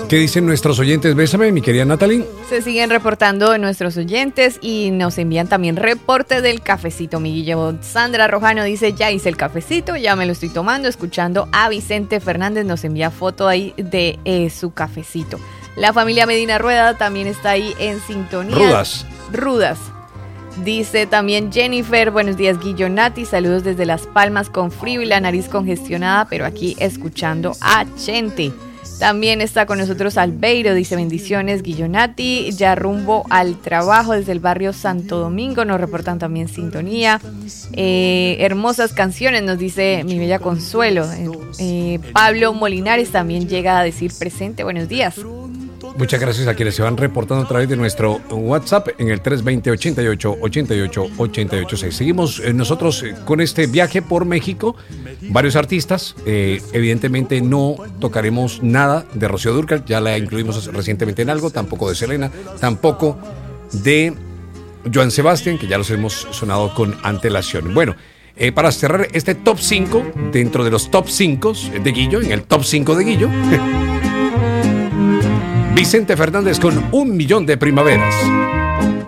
¿Qué dicen nuestros oyentes? Bésame, mi querida Natalie. Se siguen reportando nuestros oyentes y nos envían también reporte del cafecito, mi Guillo. Sandra Rojano dice, ya hice el cafecito, ya me lo estoy tomando, escuchando a Vicente Fernández, nos envía foto ahí de su cafecito. La familia Medina Rueda también está ahí en sintonía. Rudas. Dice también Jennifer, buenos días Guillo, Nati, saludos desde Las Palmas con frío y la nariz congestionada, pero aquí escuchando a Chente. También está con nosotros Albeiro, dice bendiciones Guillo, Nati, ya rumbo al trabajo desde el barrio Santo Domingo, nos reportan también sintonía. Hermosas canciones, nos dice mi bella Consuelo. Pablo Molinares también llega a decir presente, buenos días. Muchas gracias a quienes se van reportando a través de nuestro WhatsApp en el 320-88-88-886. Seguimos nosotros con este viaje por México. Varios artistas. Evidentemente no tocaremos nada de Rocío Dúrcal. Ya la incluimos recientemente en algo. Tampoco de Selena. Tampoco de Joan Sebastián, que ya los hemos sonado con antelación. Bueno, para cerrar este top 5, dentro de los top 5 de Guillo, en el top 5 de Guillo... Vicente Fernández con 1 millón de primaveras.